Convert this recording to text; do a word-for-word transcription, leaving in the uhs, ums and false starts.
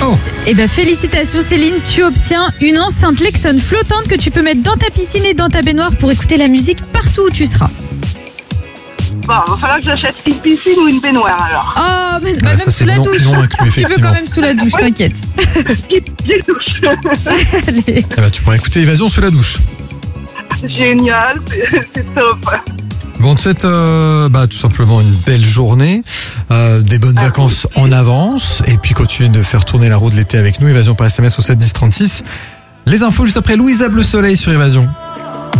Oh. Eh ben félicitations Céline, tu obtiens une enceinte Lexon flottante que tu peux mettre dans ta piscine et dans ta baignoire pour écouter la musique partout où tu seras. Bon, il va falloir que j'achète une piscine ou une baignoire alors. Oh, mais, bah, Ah, même ça, c'est sous la non- douche. non inclus, Tu veux effectivement. quand même sous la douche, t'inquiète. J'ai douche. Allez. Eh ben, tu pourras écouter Évasion sous la douche. Génial, c'est, c'est top. Bon, on te souhaite euh, bah, tout simplement une belle journée, euh, des bonnes Ah, vacances en avance, et puis continue de faire tourner la roue de l'été avec nous. Évasion par S M S au sept dix trente-six. Les infos juste après Louisa Bleu Soleil sur Évasion.